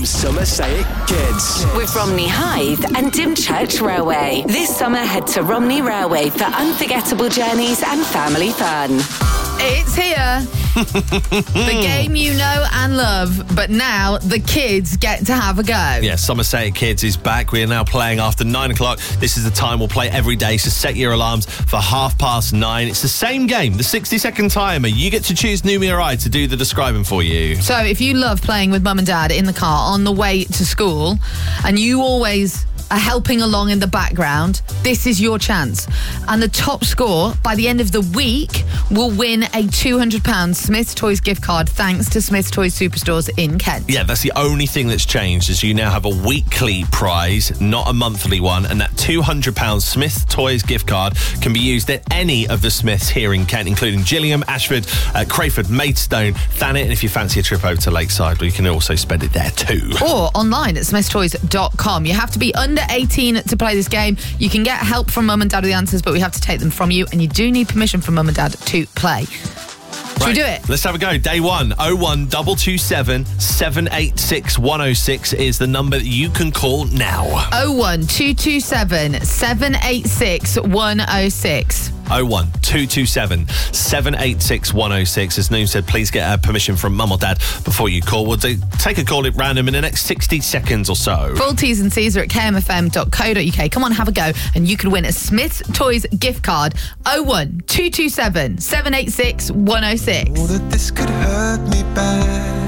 Somerset Kids. With Romney Hythe and Dymchurch Railway. This summer, head to Romney Railway for unforgettable journeys and family fun. It's here. The game you know and love, but now the kids get to have a go. Yeah, Somerset Kids is back. We are now playing after 9 o'clock. This is the time we'll play every day, so set your alarms for 9:30. It's the same game, the 60-second timer. You get to choose Numi or I to do the describing for you. So if you love playing with mum and dad in the car on the way to school, and you always are helping along in the background, this is your chance. And the top score by the end of the week will win a £200 Smith's Toys gift card, thanks to Smith's Toys Superstores in Kent. Yeah, that's the only thing that's changed, is you now have a weekly prize, not a monthly one, and that £200 Smith's Toys gift card can be used at any of the Smiths here in Kent, including Gillingham, Ashford, Crayford, Maidstone, Thanet, and if you fancy a trip over to Lakeside, well, you can also spend it there too. Or online at smithstoys.com. You have to be under 18 to play this game. You can get help from mum and dad with the answers, but we have to take them from you, and you do need permission from mum and dad to play. Should we do it? Let's have a go. Day one, 01227 786 106 is the number that you can call now. 01227 786 106. 01227 786 106. As Noon said, please get permission from mum or dad before you call. We'll take a call at random in the next 60 seconds or so. Full T's and C's are at kmfm.co.uk. Come on, have a go, and you could win a Smith's Toys gift card. 01227 786 106. That this could hurt me bad.